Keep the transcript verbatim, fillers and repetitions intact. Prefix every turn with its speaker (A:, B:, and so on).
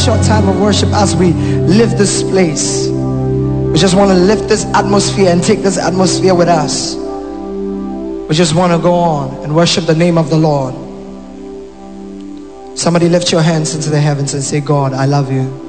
A: short time of worship as we lift this place. We just want to lift this atmosphere and take this atmosphere with us. We just want to go on and worship the name of the Lord. Somebody lift your hands into the heavens and say, God, I love you.